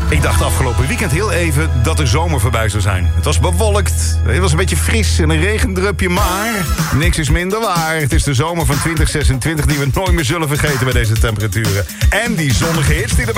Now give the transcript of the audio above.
Ik dacht afgelopen weekend heel even dat de zomer voorbij zou zijn. Het was bewolkt, het was een beetje fris en een regendrupje, maar niks is minder waar. Het is de zomer van 2026 die we nooit meer zullen vergeten bij deze temperaturen. En die zonnige hits die erbij